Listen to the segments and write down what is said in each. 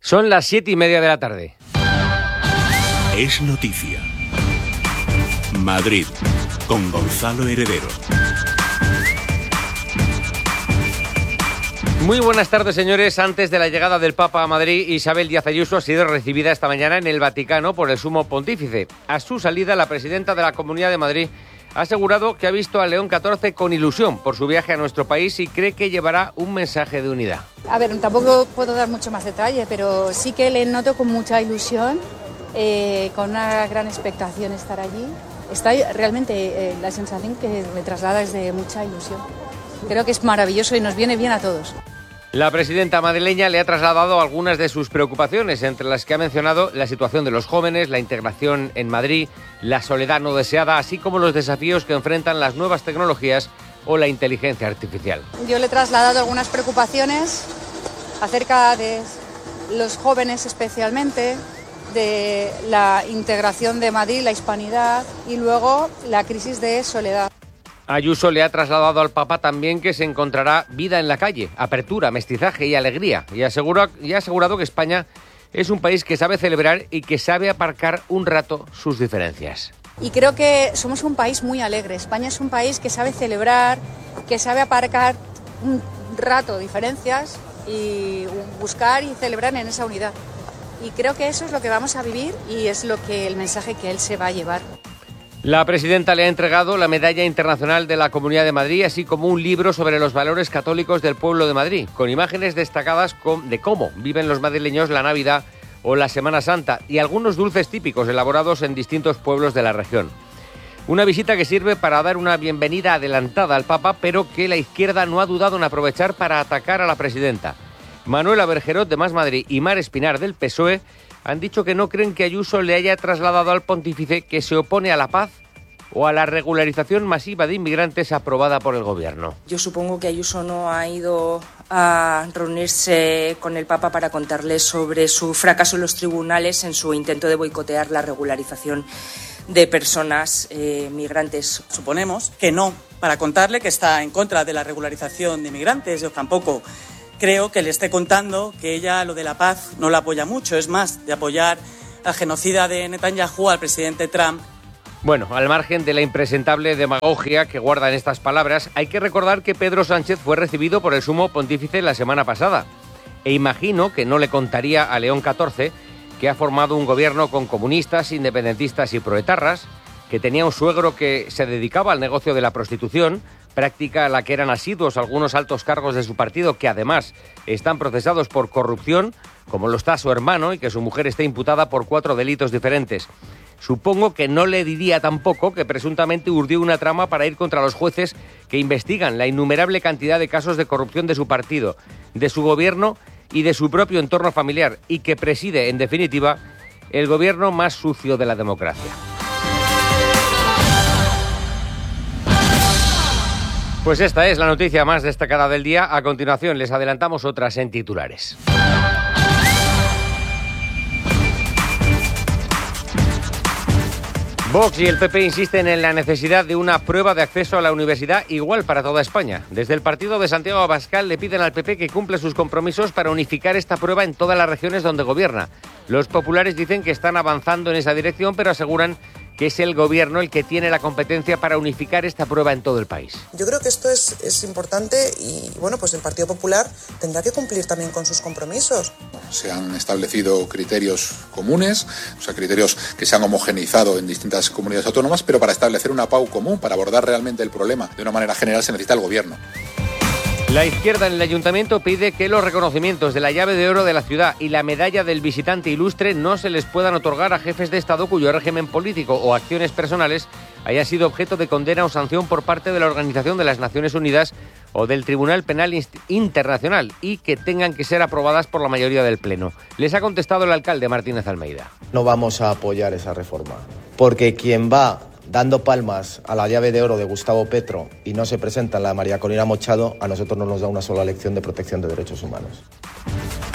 Son las 7:30 de la tarde. Es noticia. Madrid, con Gonzalo Heredero. Muy buenas tardes, señores. Antes de la llegada del Papa a Madrid, Isabel Díaz Ayuso ha sido recibida esta mañana en el Vaticano por el Sumo Pontífice. A su salida, la presidenta de la Comunidad de Madrid ha asegurado que ha visto a León XIV con ilusión por su viaje a nuestro país y cree que llevará un mensaje de unidad. A ver, tampoco puedo dar mucho más detalle, pero sí que le noto con mucha ilusión, con una gran expectación estar allí. Está realmente la sensación que me traslada es de mucha ilusión. Creo que es maravilloso y nos viene bien a todos. La presidenta madrileña le ha trasladado algunas de sus preocupaciones, entre las que ha mencionado la situación de los jóvenes, la integración en Madrid, la soledad no deseada, así como los desafíos que enfrentan las nuevas tecnologías o la inteligencia artificial. Yo le he trasladado algunas preocupaciones acerca de los jóvenes especialmente, de la integración de Madrid, la hispanidad y luego la crisis de soledad. Ayuso le ha trasladado al Papa también que se encontrará vida en la calle, apertura, mestizaje y alegría, y ha asegurado que España es un país que sabe celebrar y que sabe aparcar un rato sus diferencias. Y creo que somos un país muy alegre. España es un país que sabe celebrar, que sabe aparcar un rato diferencias y buscar y celebrar en esa unidad. Y creo que eso es lo que vamos a vivir y es el mensaje que él se va a llevar. La presidenta le ha entregado la Medalla Internacional de la Comunidad de Madrid, así como un libro sobre los valores católicos del pueblo de Madrid, con imágenes destacadas de cómo viven los madrileños la Navidad o la Semana Santa y algunos dulces típicos elaborados en distintos pueblos de la región. Una visita que sirve para dar una bienvenida adelantada al Papa, pero que la izquierda no ha dudado en aprovechar para atacar a la presidenta. Manuela Bergerot, de Más Madrid, y Mar Espinar, del PSOE, han dicho que no creen que Ayuso le haya trasladado al pontífice que se opone a la paz o a la regularización masiva de inmigrantes aprobada por el gobierno. Yo supongo que Ayuso no ha ido a reunirse con el Papa para contarle sobre su fracaso en los tribunales en su intento de boicotear la regularización de personas migrantes. Suponemos que no, para contarle que está en contra de la regularización de inmigrantes. Yo tampoco creo que le esté contando que ella lo de la paz no la apoya mucho. Es más, de apoyar al genocida de Netanyahu, al presidente Trump. Bueno, al margen de la impresentable demagogia que guardan estas palabras, hay que recordar que Pedro Sánchez fue recibido por el Sumo Pontífice la semana pasada. E imagino que no le contaría a León XIV que ha formado un gobierno con comunistas, independentistas y proetarras, que tenía un suegro que se dedicaba al negocio de la prostitución, práctica a la que eran asiduos algunos altos cargos de su partido que además están procesados por corrupción, como lo está su hermano, y que su mujer está imputada por 4 delitos diferentes. Supongo que no le diría tampoco que presuntamente urdió una trama para ir contra los jueces que investigan la innumerable cantidad de casos de corrupción de su partido, de su gobierno y de su propio entorno familiar, y que preside, en definitiva, el gobierno más sucio de la democracia. Pues esta es la noticia más destacada del día. A continuación les adelantamos otras en titulares. Vox y el PP insisten en la necesidad de una prueba de acceso a la universidad igual para toda España. Desde el partido de Santiago Abascal le piden al PP que cumpla sus compromisos para unificar esta prueba en todas las regiones donde gobierna. Los populares dicen que están avanzando en esa dirección, pero aseguran que es el gobierno el que tiene la competencia para unificar esta prueba en todo el país. Yo creo que esto es importante y bueno, pues el Partido Popular tendrá que cumplir también con sus compromisos. Se han establecido criterios comunes, o sea, criterios que se han homogeneizado en distintas comunidades autónomas, pero para establecer una PAU común, para abordar realmente el problema de una manera general, se necesita el gobierno. La izquierda en el ayuntamiento pide que los reconocimientos de la llave de oro de la ciudad y la medalla del visitante ilustre no se les puedan otorgar a jefes de Estado cuyo régimen político o acciones personales haya sido objeto de condena o sanción por parte de la Organización de las Naciones Unidas o del Tribunal Penal Internacional y que tengan que ser aprobadas por la mayoría del Pleno. Les ha contestado el alcalde Martínez Almeida. No vamos a apoyar esa reforma, porque quien va dando palmas a la llave de oro de Gustavo Petro y no se presenta en la de María Corina Machado, a nosotros no nos da una sola lección de protección de derechos humanos.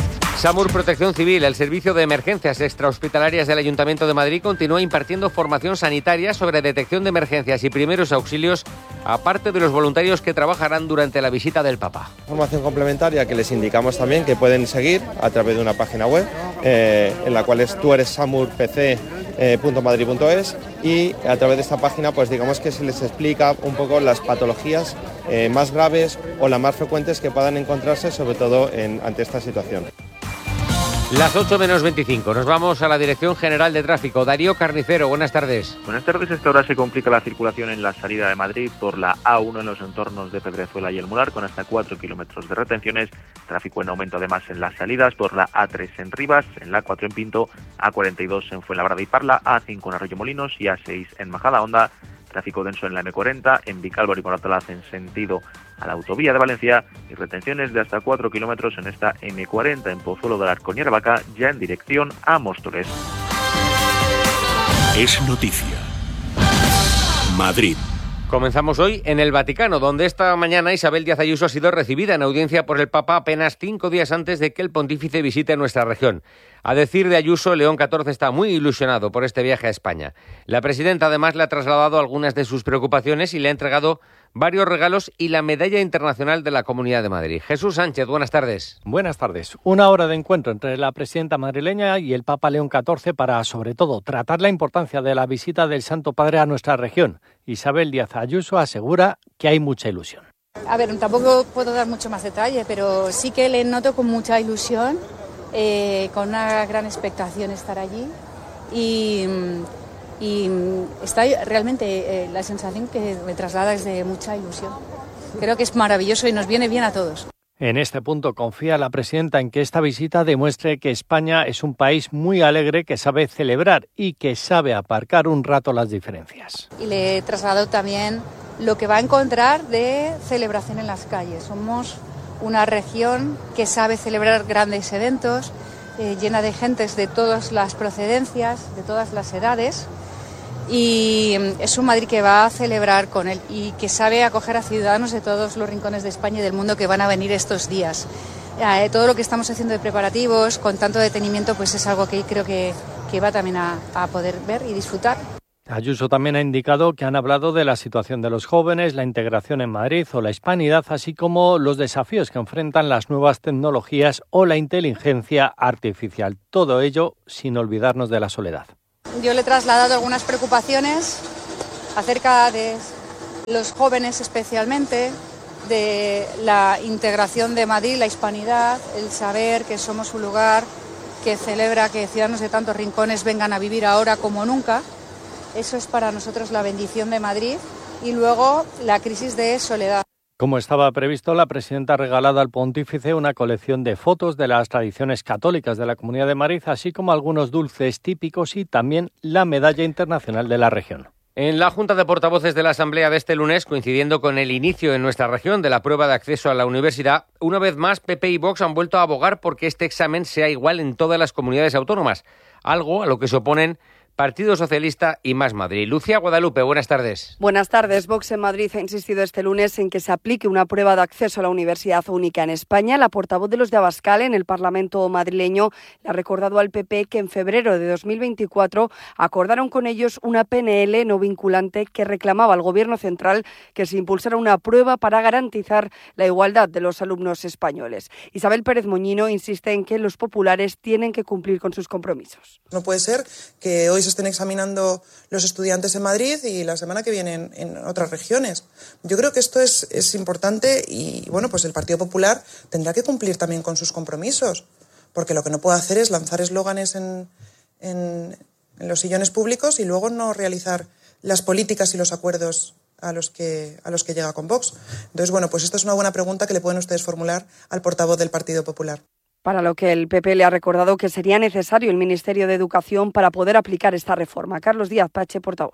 SAMUR Protección Civil, el Servicio de Emergencias Extrahospitalarias del Ayuntamiento de Madrid, continúa impartiendo formación sanitaria sobre detección de emergencias y primeros auxilios, aparte de los voluntarios que trabajarán durante la visita del Papa. Formación complementaria que les indicamos también que pueden seguir a través de una página web en la cual es tueressamurpc.madrid.es, y a través de esta página pues digamos que se les explica un poco las patologías más graves o las más frecuentes que puedan encontrarse, sobre todo ante esta situación. Las 8 menos 25. Nos vamos a la Dirección General de Tráfico. Darío Carnicero, buenas tardes. Buenas tardes. A esta hora se complica la circulación en la salida de Madrid por la A1 en los entornos de Pedrezuela y El Mular, con hasta 4 kilómetros de retenciones. Tráfico en aumento además en las salidas por la A3 en Rivas, en la A4 en Pinto, A42 en Fuenlabrada y Parla, A5 en Arroyomolinos y A6 en Majadahonda. Tráfico denso en la M40, en Vicálvaro y Moratalaz en sentido a la autovía de Valencia, y retenciones de hasta 4 kilómetros en esta M40 en Pozuelo de Alarcón y Aravaca, ya en dirección a Móstoles. Es noticia. Madrid. Comenzamos hoy en el Vaticano, donde esta mañana Isabel Díaz Ayuso ha sido recibida en audiencia por el Papa apenas 5 días antes de que el pontífice visite nuestra región. A decir de Ayuso, León XIV está muy ilusionado por este viaje a España. La presidenta además le ha trasladado algunas de sus preocupaciones y le ha entregado varios regalos y la Medalla Internacional de la Comunidad de Madrid. Jesús Sánchez, buenas tardes. Buenas tardes. Una hora de encuentro entre la presidenta madrileña y el Papa León XIV para, sobre todo, tratar la importancia de la visita del Santo Padre a nuestra región. Isabel Díaz Ayuso asegura que hay mucha ilusión. A ver, tampoco puedo dar mucho más detalle, pero sí que le noto con mucha ilusión, con una gran expectación estar allí y está realmente la sensación que me traslada es de mucha ilusión. Creo que es maravilloso y nos viene bien a todos. En este punto confía la presidenta en que esta visita demuestre que España es un país muy alegre, que sabe celebrar y que sabe aparcar un rato las diferencias. Y le he trasladado también lo que va a encontrar de celebración en las calles. Somos una región que sabe celebrar grandes eventos, llena de gentes de todas las procedencias, de todas las edades, y es un Madrid que va a celebrar con él y que sabe acoger a ciudadanos de todos los rincones de España y del mundo que van a venir estos días. Todo lo que estamos haciendo de preparativos con tanto detenimiento pues es algo que creo que va también a poder ver y disfrutar. Ayuso también ha indicado que han hablado de la situación de los jóvenes, la integración en Madrid o la hispanidad, así como los desafíos que enfrentan las nuevas tecnologías o la inteligencia artificial. Todo ello sin olvidarnos de la soledad. Yo le he trasladado algunas preocupaciones acerca de los jóvenes especialmente, de la integración de Madrid, la hispanidad, el saber que somos un lugar que celebra que ciudadanos de tantos rincones vengan a vivir ahora como nunca. Eso es para nosotros la bendición de Madrid. Y luego la crisis de soledad. Como estaba previsto, la presidenta ha regalado al pontífice una colección de fotos de las tradiciones católicas de la Comunidad de Madrid, así como algunos dulces típicos y también la Medalla Internacional de la región. En la Junta de Portavoces de la Asamblea de este lunes, coincidiendo con el inicio en nuestra región de la prueba de acceso a la universidad, una vez más PP y Vox han vuelto a abogar porque este examen sea igual en todas las comunidades autónomas, algo a lo que se oponen Partido Socialista y Más Madrid. Lucía Guadalupe, buenas tardes. Buenas tardes. Vox en Madrid ha insistido este lunes en que se aplique una prueba de acceso a la universidad única en España. La portavoz de los de Abascal en el Parlamento madrileño le ha recordado al PP que en febrero de 2024 acordaron con ellos una PNL no vinculante que reclamaba al Gobierno central que se impulsara una prueba para garantizar la igualdad de los alumnos españoles. Isabel Pérez Moñino insiste en que los populares tienen que cumplir con sus compromisos. No puede ser que hoy se estén examinando los estudiantes en Madrid y la semana que viene en otras regiones. Yo creo que esto es importante y, bueno, pues el Partido Popular tendrá que cumplir también con sus compromisos, porque lo que no puede hacer es lanzar eslóganes en los sillones públicos y luego no realizar las políticas y los acuerdos a los que llega con Vox. Entonces, bueno, pues esta es una buena pregunta que le pueden ustedes formular al portavoz del Partido Popular. Para lo que el PP le ha recordado que sería necesario el Ministerio de Educación para poder aplicar esta reforma. Carlos Díaz Pache, portavoz.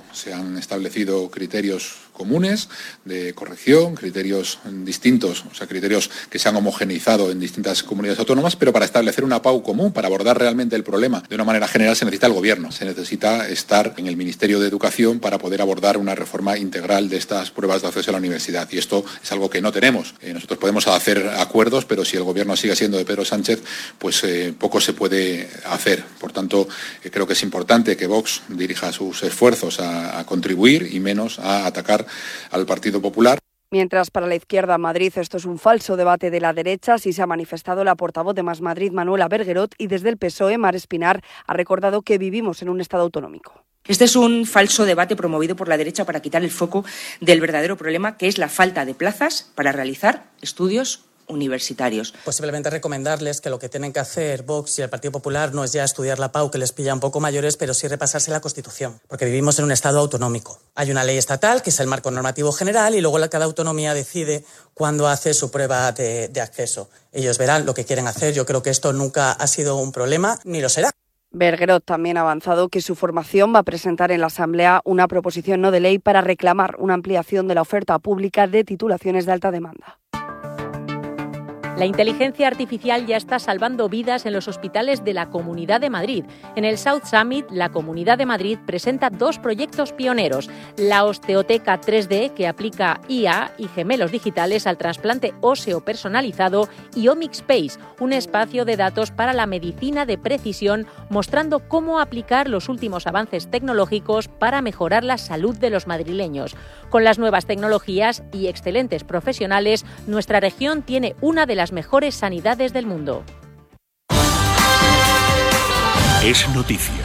Se han establecido criterios comunes de corrección, criterios distintos, o sea, criterios que se han homogeneizado en distintas comunidades autónomas, pero para establecer una PAU común, para abordar realmente el problema de una manera general, se necesita el Gobierno, se necesita estar en el Ministerio de Educación para poder abordar una reforma integral de estas pruebas de acceso a la universidad. Y esto es algo que no tenemos. Nosotros podemos hacer acuerdos, pero si el Gobierno sigue siendo de Pedro Sánchez, pues poco se puede hacer. Por tanto, creo que es importante que Vox dirija sus esfuerzos a contribuir y menos a atacar al Partido Popular. Mientras para la izquierda en Madrid esto es un falso debate de la derecha, sí se ha manifestado la portavoz de Más Madrid, Manuela Berguerot, y desde el PSOE, Mar Espinar, ha recordado que vivimos en un Estado autonómico. Este es un falso debate promovido por la derecha para quitar el foco del verdadero problema, que es la falta de plazas para realizar estudios universitarios. Pues simplemente recomendarles que lo que tienen que hacer Vox y el Partido Popular no es ya estudiar la PAU, que les pilla un poco mayores, pero sí repasarse la Constitución, porque vivimos en un Estado autonómico. Hay una ley estatal, que es el marco normativo general, y luego cada autonomía decide cuándo hace su prueba de acceso. Ellos verán lo que quieren hacer. Yo creo que esto nunca ha sido un problema, ni lo será. Berguerot también ha avanzado que su formación va a presentar en la Asamblea una proposición no de ley para reclamar una ampliación de la oferta pública de titulaciones de alta demanda. La inteligencia artificial ya está salvando vidas en los hospitales de la Comunidad de Madrid. En el South Summit, la Comunidad de Madrid presenta 2 proyectos pioneros. La osteoteca 3D, que aplica IA y gemelos digitales al trasplante óseo personalizado, y Omics Space, un espacio de datos para la medicina de precisión, mostrando cómo aplicar los últimos avances tecnológicos para mejorar la salud de los madrileños. Con las nuevas tecnologías y excelentes profesionales, nuestra región tiene una de las mejores sanidades del mundo. Es noticia.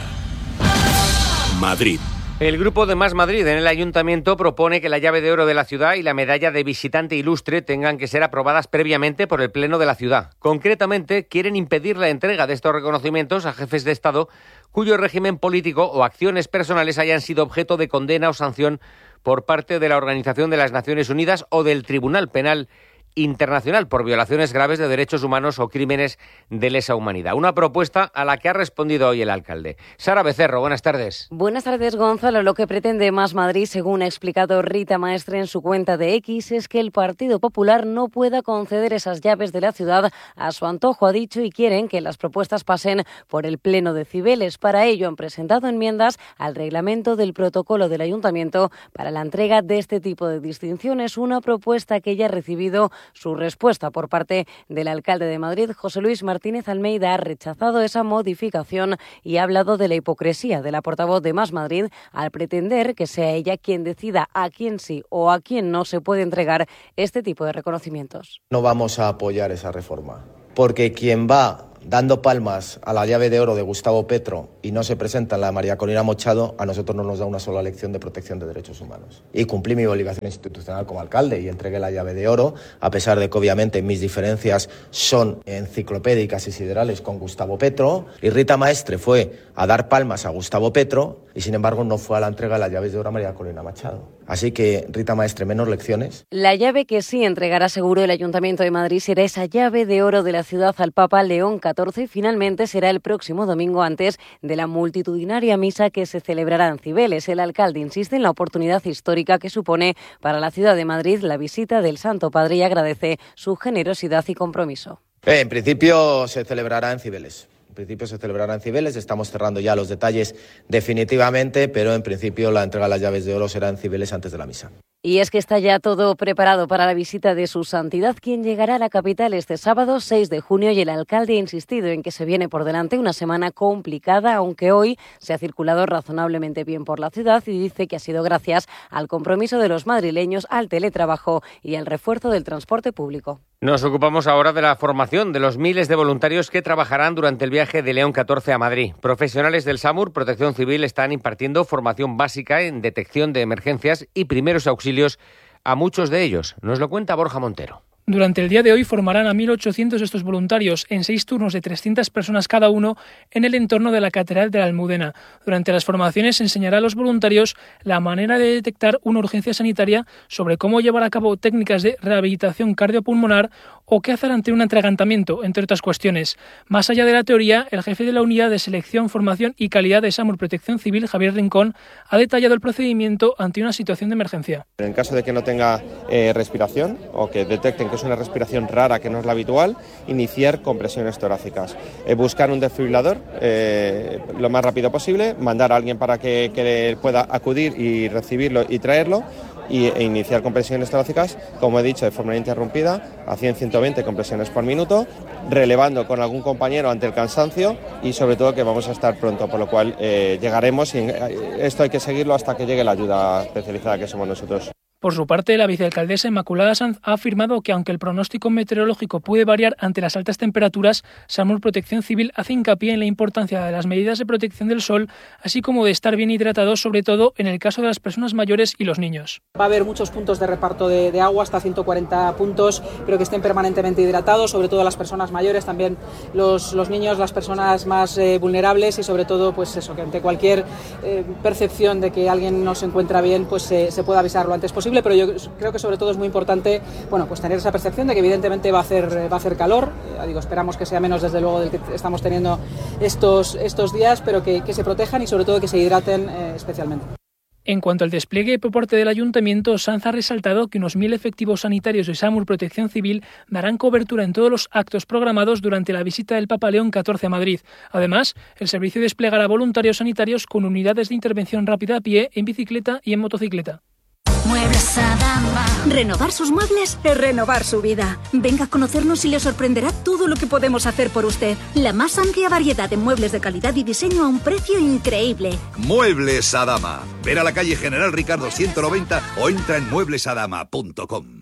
Madrid. El grupo de Más Madrid en el Ayuntamiento propone que la llave de oro de la ciudad y la medalla de visitante ilustre tengan que ser aprobadas previamente por el Pleno de la ciudad. Concretamente, quieren impedir la entrega de estos reconocimientos a jefes de Estado cuyo régimen político o acciones personales hayan sido objeto de condena o sanción por parte de la Organización de las Naciones Unidas o del Tribunal Penal Internacional por violaciones graves de derechos humanos o crímenes de lesa humanidad. Una propuesta a la que ha respondido hoy el alcalde. Sara Becerro, buenas tardes. Buenas tardes, Gonzalo. Lo que pretende Más Madrid, según ha explicado Rita Maestre en su cuenta de X, es que el Partido Popular no pueda conceder esas llaves de la ciudad a su antojo, ha dicho, y quieren que las propuestas pasen por el Pleno de Cibeles. Para ello han presentado enmiendas al reglamento del protocolo del Ayuntamiento para la entrega de este tipo de distinciones, una propuesta que ya ha recibido su respuesta por parte del alcalde de Madrid. José Luis Martínez Almeida ha rechazado esa modificación y ha hablado de la hipocresía de la portavoz de Más Madrid al pretender que sea ella quien decida a quién sí o a quién no se puede entregar este tipo de reconocimientos. No vamos a apoyar esa reforma, porque quien va dando palmas a la llave de oro de Gustavo Petro y no se presenta en la de María Corina Machado, a nosotros no nos da una sola lección de protección de derechos humanos. Y cumplí mi obligación institucional como alcalde y entregué la llave de oro, a pesar de que obviamente mis diferencias son enciclopédicas y siderales con Gustavo Petro, y Rita Maestre fue a dar palmas a Gustavo Petro y sin embargo no fue a la entrega de las llaves de oro a María Corina Machado. Así que, Rita Maestre, menos lecciones. La llave que sí entregará seguro el Ayuntamiento de Madrid será esa llave de oro de la ciudad al Papa León XIV y finalmente será el próximo domingo antes de la multitudinaria misa que se celebrará en Cibeles. El alcalde insiste en la oportunidad histórica que supone para la ciudad de Madrid la visita del Santo Padre y agradece su generosidad y compromiso. En principio se celebrará en Cibeles. Estamos cerrando ya los detalles definitivamente, pero en principio la entrega de las llaves de oro será en Cibeles antes de la misa. Y es que está ya todo preparado para la visita de su santidad, quien llegará a la capital este sábado 6 de junio, y el alcalde ha insistido en que se viene por delante una semana complicada, aunque hoy se ha circulado razonablemente bien por la ciudad, y dice que ha sido gracias al compromiso de los madrileños, al teletrabajo y al refuerzo del transporte público. Nos ocupamos ahora de la formación de los miles de voluntarios que trabajarán durante el viaje de León XIV a Madrid. Profesionales del SAMUR, Protección Civil, están impartiendo formación básica en detección de emergencias y primeros auxilios a muchos de ellos. Nos lo cuenta Borja Montero. Durante el día de hoy formarán a 1.800 de estos voluntarios en 6 turnos de 300 personas cada uno en el entorno de la Catedral de la Almudena. Durante las formaciones se enseñará a los voluntarios la manera de detectar una urgencia sanitaria, sobre cómo llevar a cabo técnicas de rehabilitación cardiopulmonar o qué hacer ante un atragantamiento, entre otras cuestiones. Más allá de la teoría, el jefe de la Unidad de Selección, Formación y Calidad de SAMUR Protección Civil, Javier Rincón, ha detallado el procedimiento ante una situación de emergencia. En caso de que no tenga respiración o que detecten que es una respiración rara que no es la habitual, iniciar compresiones torácicas. Buscar un desfibrilador lo más rápido posible, mandar a alguien para que pueda acudir y recibirlo y traerlo e iniciar compresiones torácicas, como he dicho, de forma ininterrumpida, a 100-120 compresiones por minuto, relevando con algún compañero ante el cansancio y sobre todo que vamos a estar pronto, por lo cual llegaremos y esto hay que seguirlo hasta que llegue la ayuda especializada que somos nosotros. Por su parte, la vicealcaldesa Inmaculada Sanz ha afirmado que aunque el pronóstico meteorológico puede variar ante las altas temperaturas, SAMUR Protección Civil hace hincapié en la importancia de las medidas de protección del sol, así como de estar bien hidratados, sobre todo en el caso de las personas mayores y los niños. Va a haber muchos puntos de reparto de agua, hasta 140 puntos, pero que estén permanentemente hidratados, sobre todo las personas mayores, también los niños, las personas más vulnerables y sobre todo pues eso, que ante cualquier percepción de que alguien no se encuentra bien, pues se pueda avisar lo antes posible. Pero yo creo que sobre todo es muy importante, pues tener esa percepción de que evidentemente va a hacer calor. Esperamos que sea menos desde luego del que estamos teniendo estos días, pero que se protejan y sobre todo que se hidraten especialmente. En cuanto al despliegue por parte del Ayuntamiento, Sanz ha resaltado que unos 1.000 efectivos sanitarios de SAMUR Protección Civil darán cobertura en todos los actos programados durante la visita del Papa León XIV a Madrid. Además, el servicio desplegará voluntarios sanitarios con unidades de intervención rápida a pie, en bicicleta y en motocicleta. Muebles Adama. Renovar sus muebles es renovar su vida. Venga a conocernos y le sorprenderá todo lo que podemos hacer por usted. La más amplia variedad de muebles de calidad y diseño a un precio increíble. Muebles Adama. Ver a la calle General Ricardo 190 o entra en mueblesadama.com.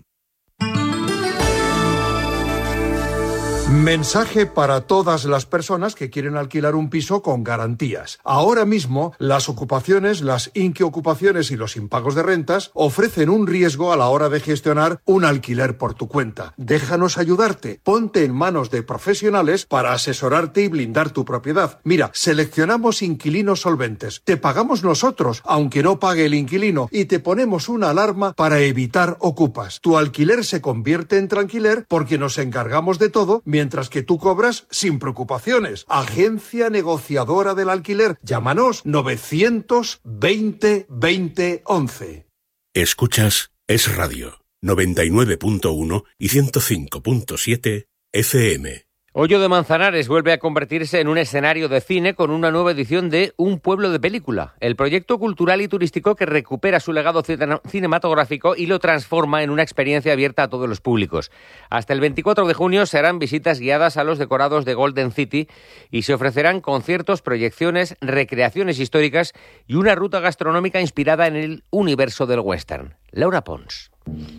Mensaje para todas las personas que quieren alquilar un piso con garantías. Ahora mismo, las ocupaciones, las inquiocupaciones y los impagos de rentas ofrecen un riesgo a la hora de gestionar un alquiler por tu cuenta. Déjanos ayudarte. Ponte en manos de profesionales para asesorarte y blindar tu propiedad. Mira, seleccionamos inquilinos solventes. Te pagamos nosotros, aunque no pague el inquilino, y te ponemos una alarma para evitar ocupas. Tu alquiler se convierte en tranquiler porque nos encargamos de todo, mientras que tú cobras sin preocupaciones. Agencia Negociadora del Alquiler. Llámanos 920 20 11. Escuchas Es Radio 99.1 y 105.7 FM. Hoyo de Manzanares vuelve a convertirse en un escenario de cine con una nueva edición de Un pueblo de película, el proyecto cultural y turístico que recupera su legado cinematográfico y lo transforma en una experiencia abierta a todos los públicos. Hasta el 24 de junio se harán visitas guiadas a los decorados de Golden City y se ofrecerán conciertos, proyecciones, recreaciones históricas y una ruta gastronómica inspirada en el universo del western. Laura Pons.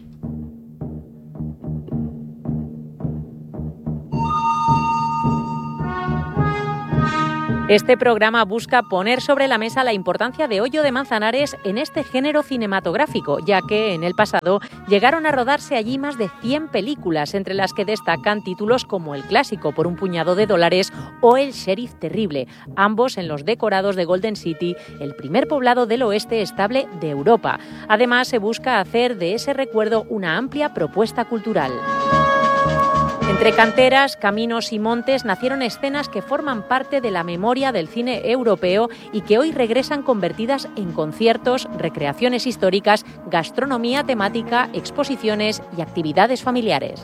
Este programa busca poner sobre la mesa la importancia de Hoyo de Manzanares en este género cinematográfico, ya que en el pasado llegaron a rodarse allí más de 100 películas, entre las que destacan títulos como El clásico por un puñado de dólares o El sheriff terrible, ambos en los decorados de Golden City, el primer poblado del oeste estable de Europa. Además, se busca hacer de ese recuerdo una amplia propuesta cultural. Entre canteras, caminos y montes nacieron escenas que forman parte de la memoria del cine europeo y que hoy regresan convertidas en conciertos, recreaciones históricas, gastronomía temática, exposiciones y actividades familiares.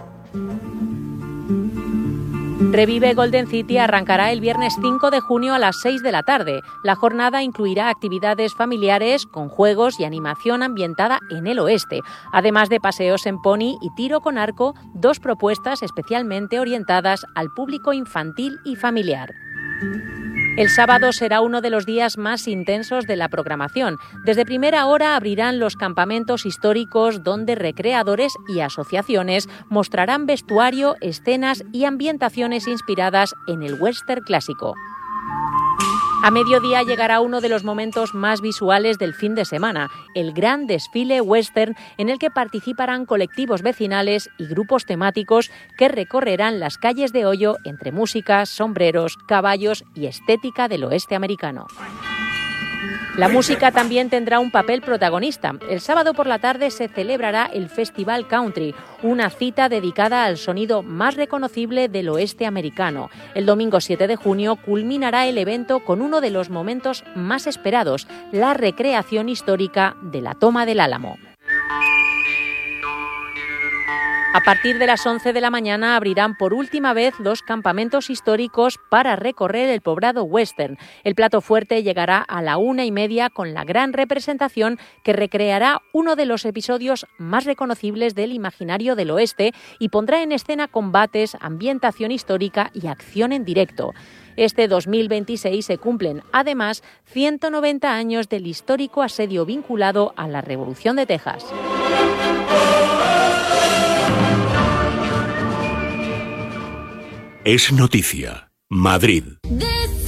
Revive Golden City arrancará el viernes 5 de junio a las 6 de la tarde. La jornada incluirá actividades familiares con juegos y animación ambientada en el oeste, además de paseos en pony y tiro con arco, dos propuestas especialmente orientadas al público infantil y familiar. El sábado será uno de los días más intensos de la programación. Desde primera hora abrirán los campamentos históricos donde recreadores y asociaciones mostrarán vestuario, escenas y ambientaciones inspiradas en el western clásico. A mediodía llegará uno de los momentos más visuales del fin de semana, el gran desfile western en el que participarán colectivos vecinales y grupos temáticos que recorrerán las calles de Hoyo entre músicas, sombreros, caballos y estética del oeste americano. La música también tendrá un papel protagonista. El sábado por la tarde se celebrará el Festival Country, una cita dedicada al sonido más reconocible del oeste americano. El domingo 7 de junio culminará el evento con uno de los momentos más esperados, la recreación histórica de la Toma del Álamo. A partir de las 11 de la mañana abrirán por última vez los campamentos históricos para recorrer el poblado western. El plato fuerte llegará a la 1:30 con la gran representación que recreará uno de los episodios más reconocibles del imaginario del oeste y pondrá en escena combates, ambientación histórica y acción en directo. Este 2026 se cumplen, además, 190 años del histórico asedio vinculado a la Revolución de Texas. Es noticia. Madrid.